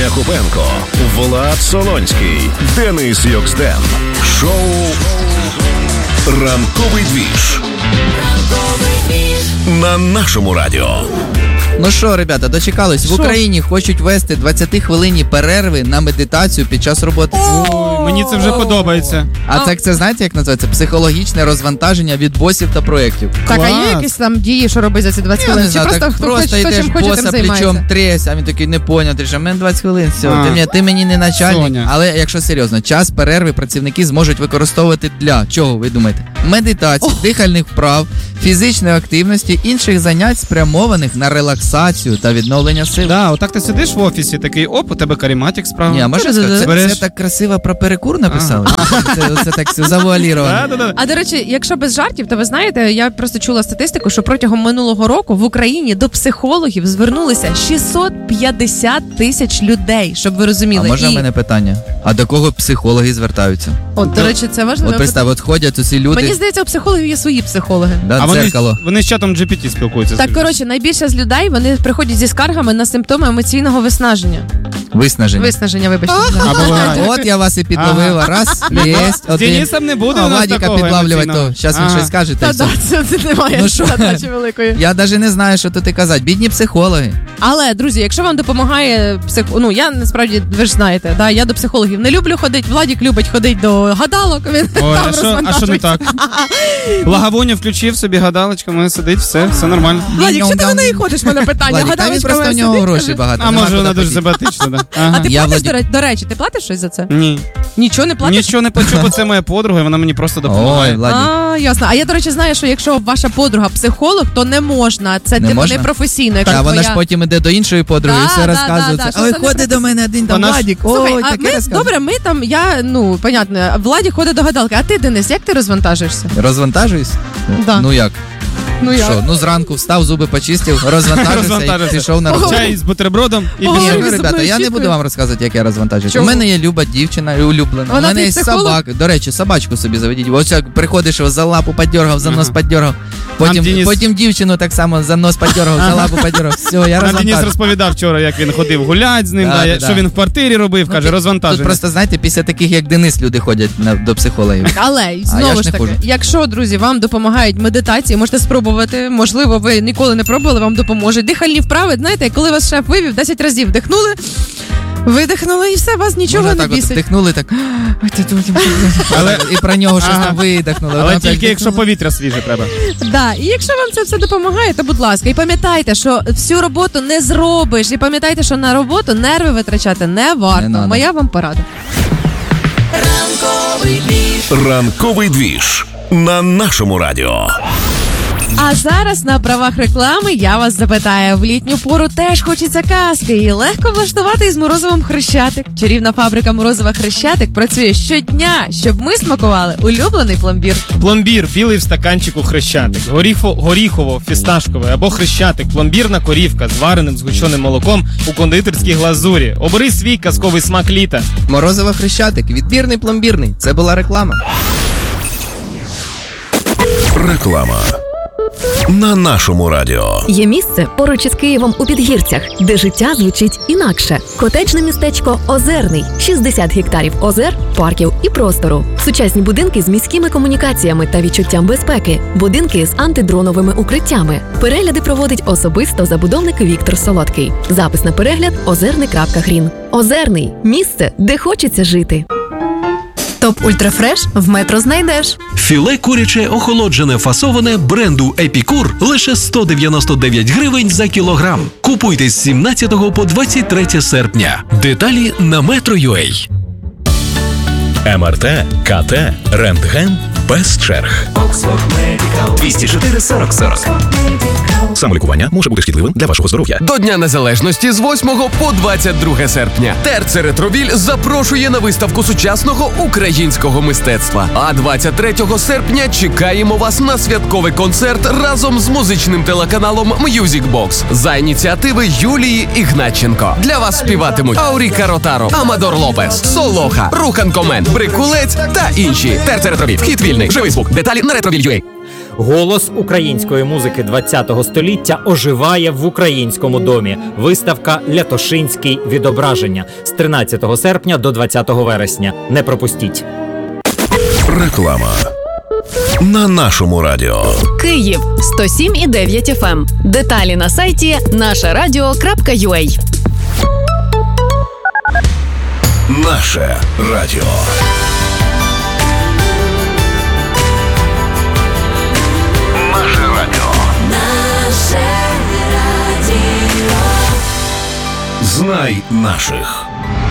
Якубенко, Влад Солонський, Денис Йоксден. Шоу «Ранковий двіж» на нашому радіо. Ну що, ребята, дочекались. В Україні хочуть ввести 20-хвилинні перерви на медитацію під час роботи. Ой, мені це вже подобається. А це знаєте, як називається? Психологічне розвантаження від босів та проєктів. Так, а є якісь там дії, що робить за ці 20 хвилин? Чи просто хто йдеш, чим хоче, боса тим займається? плечом тресь, а він такий, не поняв, ти що, в мене 20 хвилин, все, ти мені не начальник. Соня. Але якщо серйозно, час перерви працівники зможуть використовувати для чого, ви думаєте? Медитації, дихальних вправ, фізичної активності, інших занять, спрямованих на релаксацію та відновлення сил. Да, отак ти сидиш в офісі, такий, оп, у тебе карематик справа. Ні, а може це так красиво про перекур написали? Це так все завуаліровано. А, до речі, якщо без жартів, то ви знаєте, я просто чула статистику, що протягом минулого року в Україні до психологів звернулися 650 тисяч людей, щоб ви розуміли. А можна в мене питання? А до кого психологи звертаються? От, до речі, це важливо. От представ, от ходять усі люди. Мені здається, у психологів є свої психологи. Да, а дзеркало. вони з чатом GPT спілкуються. Так, коротше, найбільше з людей, вони приходять зі скаргами на симптоми емоційного виснаження. Виснаження, вибачте. От я вас і підловила. Раз, єсть, З один. Денисом не буде у нас Владіка такого підловлювати, емоційного. то зараз він щось скаже. та Та все. це немає Ну що? задачі великої. Я навіть не знаю, що тут і казати. Бідні психологи. Але, друзі, якщо вам допомагає ну я насправді, ви ж знаєте, да, я до психологів не люблю ходити, Владік любить ходити до гадалок, він Ой, там а що не так? Благовоню включив собі, гадалочка, мене сидить, все нормально. Владік, що ти на неї ходиш, мене питання? Владік, та він Гадалочка просто у моя нього сидить, грошей каже. багато. А нема може куди вона дуже подіти. симпатична, да? А Ага. ти Я платиш, до речі, ти платиш щось за це? Ні. Нічого не платиш? Нічого не плачу, бо це моя подруга, і вона мені просто допомагає. Ой, Владік. А, ясно. А я, до речі, знаю, що якщо ваша подруга психолог, то не можна. Це Не типу можна? непрофесійно. Та вона ж потім іде до іншої подруги і Да, все да, розказує. да, Це, що ой, це не ходить до мене один там Вона ж- Владік. Слухай, Ой, а таке ми, розказує. добре, ми там, понятно, Владі ходить до гадалки. А ти, Денис, як ти розвантажишся? Розвантажуюсь? Да. Ну як? Ну як? Що? Ну зранку встав, зуби почистив, розвантажився і пішов на роботу. Чай з бутербродом і Ого. Ні, пішов. ну, Ой, ребята, зубною я не щіткою. буду вам розказувати, як я розвантажуюсь. Чого? У мене є люба дівчина і улюблена. Вона У мене твій є психолог? собака. До речі, собачку собі заведіть. Ось як приходиш, за лапу подергав, за нос подергав. Потім дівчину так само за нос подергав, за лапу подергав. Все, я Нам Денис розвантажуюсь. розповідав вчора, як він ходив гулять з ним, Да, да, да, що да. він в квартирі робив, каже, Тут розвантажений. просто, знаєте, після таких, як Денис, люди ходять до психологів. Але я знову ж ж не таки, хожу. якщо, друзі, вам допомагають медитації, можете спробувати. Можливо, ви ніколи не пробували, вам допоможе. Дихальні вправи, знаєте, коли вас шеф вивів, 10 разів вдихнули, видихнули і все, вас нічого Можна не так от бісить. вдихнули, так. І про нього щось там видихнули. Але Воно тільки так якщо повітря свіже треба. Да, і якщо вам це все допомагає, то будь ласка. І пам'ятайте, що всю роботу не зробиш. І пам'ятайте, що на роботу нерви витрачати не варто. Не надо. Моя вам порада. «Ранковий двіж» на нашому радіо. А зараз на правах реклами я вас запитаю. В літню пору теж хочеться казки і легко влаштувати із Морозовим Хрещатик. Чарівна фабрика Морозова Хрещатик працює щодня, щоб ми смакували улюблений пломбір. Пломбір білий в стаканчику Хрещатик, горіхово-фісташковий або Хрещатик, пломбірна корівка з вареним згущеним молоком у кондитерській глазурі. Обери свій казковий смак літа. Морозова Хрещатик, відбірний пломбірний. Це була реклама. Реклама на нашому радіо. Є місце поруч із Києвом у Підгірцях, де життя звучить інакше. Котеджне містечко Озерний. 60 гектарів озер, парків і простору. Сучасні будинки з міськими комунікаціями та відчуттям безпеки. Будинки з антидроновими укриттями. Перегляди проводить особисто забудовник Віктор Солодкий. Запис на перегляд озерний.грін. Озерний – місце, де хочеться жити. Топ Ультрафреш в Метро знайдеш. Філе куряче охолоджене фасоване бренду Епікур лише 199 гривень за кілограм. Купуйте з 17 по 23 серпня. Деталі на Metro.ua. МРТ, КТ, рентген без черг. 204 40 40. Самолікування може бути шкідливим для вашого здоров'я. До Дня Незалежності з 8 по 22 серпня. Терце Ретровіль запрошує на виставку сучасного українського мистецтва. А 23 серпня чекаємо вас на святковий концерт разом з музичним телеканалом Music Box за ініціативи Юлії Ігнатченко. Для вас співатимуть Ауріка Ротаро, Амадор Лопес, Солоха, Рухан Комен, Брикулець та інші. Терце Ретровіль. Вхід вільний. Живий звук. Деталі на Ретровіль.ua. Голос української музики ХХ століття оживає в українському домі. Виставка «Лятошинський відображення» з 13 серпня до 20 вересня. Не пропустіть. Реклама на нашому радіо. Київ 107,9 FM. Деталі на сайті нашарадіо.ua. Наше радіо. Наше радіо. Наше радіо. Знай наших.